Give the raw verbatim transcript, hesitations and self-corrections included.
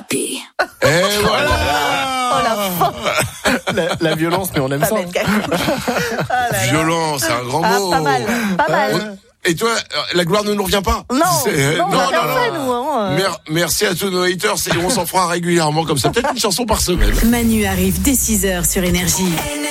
happy. Et voilà. Oh la la, la violence, mais on aime Pas ça. bête, quand même. Ah là là. Violence, c'est un grand Ah, mot. pas mal, pas mal. Et toi, la gloire ne nous revient pas? Non, C'est- non, on a bien fait, nous. Hein. Mer- merci à tous nos haters et on s'en fera régulièrement comme ça. Peut-être une chanson par semaine. Manu arrive dès six heures sur Énergie.